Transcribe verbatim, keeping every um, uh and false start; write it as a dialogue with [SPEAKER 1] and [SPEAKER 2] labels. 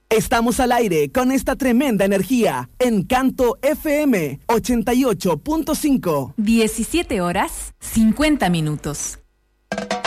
[SPEAKER 1] Estamos al aire con esta tremenda energía. Encanto F M ochenta y ocho punto cinco.
[SPEAKER 2] diecisiete horas, cincuenta minutos.